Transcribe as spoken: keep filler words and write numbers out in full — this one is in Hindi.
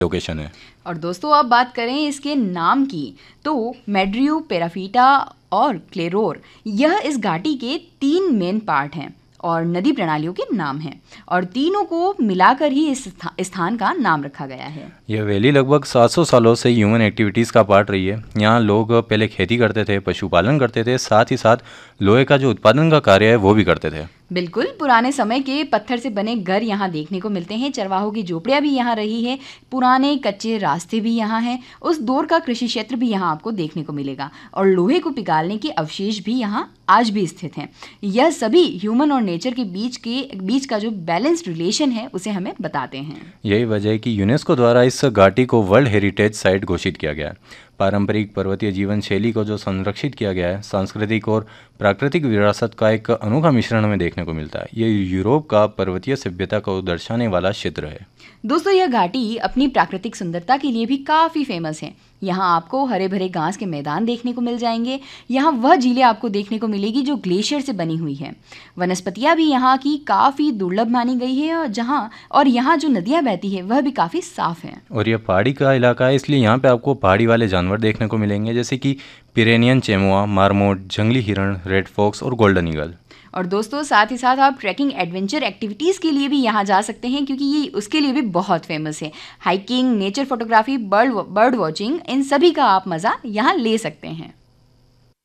लोकेशन है। और दोस्तों अब बात करें इसके नाम की, तो मेड्रियो, पेराफीटा और क्लेरोर, यह इस घाटी के तीन मेन पार्ट हैं और नदी प्रणालियों के नाम हैं, और तीनों को मिलाकर ही इस स्था, स्थान का नाम रखा गया है। यह वैली लगभग सात सौ सालों से ह्यूमन एक्टिविटीज़ का पार्ट रही है। यहाँ लोग पहले खेती करते थे, पशुपालन करते थे, साथ ही साथ लोहे का जो उत्पादन का कार्य है वो भी करते थे। बिल्कुल, पुराने समय के पत्थर से बने घर यहाँ देखने को मिलते हैं, चरवाहों की झोपड़ियाँ भी यहाँ रही है, पुराने कच्चे रास्ते भी यहाँ हैं, उस दौर का कृषि क्षेत्र भी यहाँ आपको देखने को मिलेगा, और लोहे को पिघालने के अवशेष भी यहाँ आज भी स्थित हैं। यह सभी ह्यूमन और नेचर के बीच के बीच का जो बैलेंस्ड रिलेशन है उसे हमें बताते हैं। यही वजह है कि यूनेस्को द्वारा इस घाटी को वर्ल्ड हेरिटेज साइट घोषित किया गया है। पारंपरिक पर्वतीय जीवन शैली को जो संरक्षित किया गया है, सांस्कृतिक और प्राकृतिक विरासत का एक अनोखा मिश्रण हमें देखने को मिलता है। ये यूरोप का पर्वतीय सभ्यता को दर्शाने वाला क्षेत्र है। दोस्तों यह घाटी अपनी प्राकृतिक सुंदरता के लिए भी काफ़ी फेमस है। यहाँ आपको हरे भरे घास के मैदान देखने को मिल जाएंगे। यहाँ वह झीलें आपको देखने को मिलेगी जो ग्लेशियर से बनी हुई है। वनस्पतियाँ भी यहाँ की काफ़ी दुर्लभ मानी गई है, और जहाँ और यहाँ जो नदियाँ बहती है वह भी काफ़ी साफ है। और यह पहाड़ी का इलाका है, इसलिए यहाँ पे आपको पहाड़ी वाले जानवर देखने को मिलेंगे, जैसे कि पिरेनियन चेमुआ, मार्मोट, जंगली हिरण, रेड फॉक्स और गोल्डन ईगल। और दोस्तों साथ ही साथ आप ट्रैकिंग एडवेंचर एक्टिविटीज़ के लिए भी यहाँ जा सकते हैं, क्योंकि ये उसके लिए भी बहुत फेमस है। Hiking, nature photography, bird bird watching, इन सभी का आप मज़ा यहाँ ले सकते हैं।